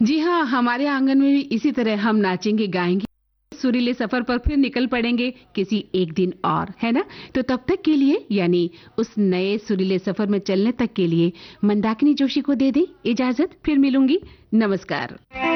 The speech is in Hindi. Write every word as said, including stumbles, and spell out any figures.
जी हाँ, हमारे आंगन में भी इसी तरह हम नाचेंगे गाएंगे, सुरीले सफर पर फिर निकल पड़ेंगे किसी एक दिन और, है ना? तो तब तक के लिए, यानी उस नए सुरीले सफर में चलने तक के लिए मंदाकिनी जोशी को दे दें इजाजत। फिर मिलूंगी। नमस्कार।